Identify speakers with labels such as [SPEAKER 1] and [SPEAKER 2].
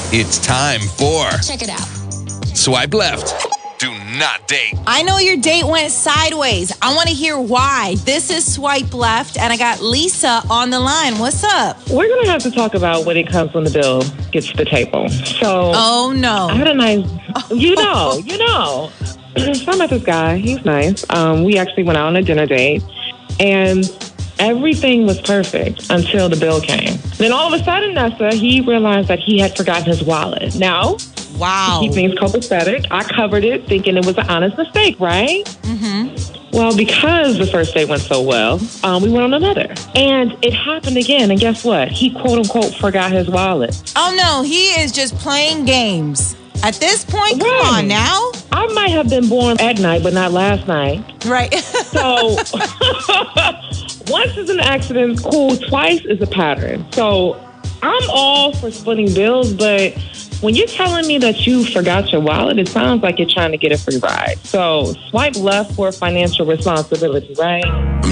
[SPEAKER 1] It's time for
[SPEAKER 2] Check it out.
[SPEAKER 1] Swipe Left. Do not date.
[SPEAKER 3] I know your date went sideways. I want to hear why. This is Swipe Left, and I got Lisa on the line. What's up?
[SPEAKER 4] We're going to have to talk about when it comes when the bill gets to the table. So,
[SPEAKER 3] Oh, no.
[SPEAKER 4] I had a nice, you know. So I met this guy. He's nice. We actually went out on a dinner date, and everything was perfect until the bill came. Then all of a sudden, Nessa, he realized that he had forgotten his wallet. Now,
[SPEAKER 3] Wow.
[SPEAKER 4] to keep things copacetic, I covered it thinking it was an honest mistake, right? Mm-hmm. Well, because the first date went so well, we went on another. And it happened again. And guess what? He, quote unquote, forgot his wallet.
[SPEAKER 3] Oh, no. He is just playing games. At this point, come
[SPEAKER 4] Right.
[SPEAKER 3] on now.
[SPEAKER 4] I might have been born at night, but not last night.
[SPEAKER 3] Right.
[SPEAKER 4] So once is an accident, cool. Twice is a pattern. So I'm all for splitting bills, but when you're telling me that you forgot your wallet, it sounds like you're trying to get a free ride. So swipe left for financial responsibility, right?